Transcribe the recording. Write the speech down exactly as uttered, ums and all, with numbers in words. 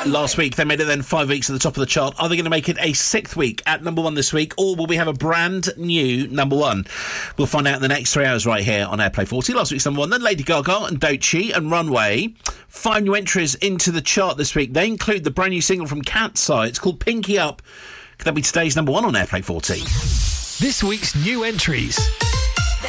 last week. They made it then five weeks at the top of the chart. Are they going to make it a sixth week at number one this week, or will we have a brand new number one? We'll find out in the next three hours right here on Airplay forty. Last week's number one, then Lady Gaga and Doechii and Runway. Five new entries into the chart this week. They include the brand new single from Cat's Eye. It's called Pinky Up. Could that be today's number one on Airplay forty? This week's new entries.